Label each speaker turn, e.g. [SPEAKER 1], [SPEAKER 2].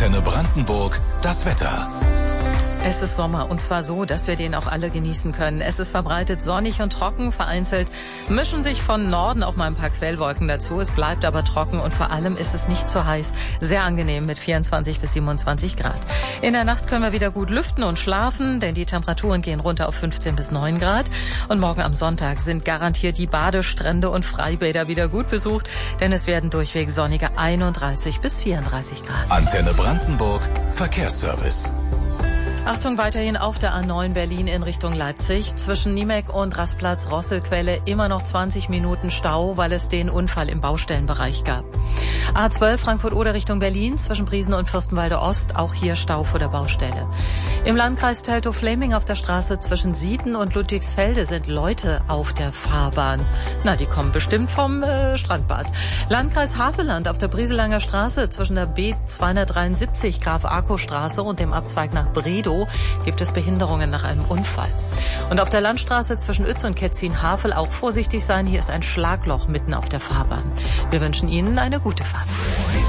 [SPEAKER 1] Antenne Brandenburg, das Wetter.
[SPEAKER 2] Es ist Sommer und zwar so, dass wir den auch alle genießen können. Es ist verbreitet sonnig und trocken, vereinzelt mischen sich von Norden auch mal ein paar Quellwolken dazu. Es bleibt aber trocken und vor allem ist es nicht zu heiß. Sehr angenehm mit 24 bis 27 Grad. In der Nacht können wir wieder gut lüften und schlafen, denn die Temperaturen gehen runter auf 15 bis 9 Grad. Und morgen am Sonntag sind garantiert die Badestrände und Freibäder wieder gut besucht, denn es werden durchweg sonnige 31 bis 34 Grad.
[SPEAKER 1] Antenne Brandenburg, Verkehrsservice.
[SPEAKER 2] Achtung, weiterhin auf der A9 Berlin in Richtung Leipzig. Zwischen Niemek und Rastplatz Rosselquelle immer noch 20 Minuten Stau, weil es den Unfall im Baustellenbereich gab. A12 Frankfurt-Oder Richtung Berlin zwischen Briesen und Fürstenwalde Ost, auch hier Stau vor der Baustelle. Im Landkreis Teltow-Fläming auf der Straße zwischen Sieten und Ludwigsfelde sind Leute auf der Fahrbahn. Na, die kommen bestimmt vom Strandbad. Landkreis Havelland auf der Brieselanger Straße zwischen der B273 Graf-Arco-Straße und dem Abzweig nach Bredow gibt es Behinderungen nach einem Unfall. Und auf der Landstraße zwischen Uetz und Ketzin-Havel auch vorsichtig sein. Hier ist ein Schlagloch mitten auf der Fahrbahn. Wir wünschen Ihnen eine gute Fahrt.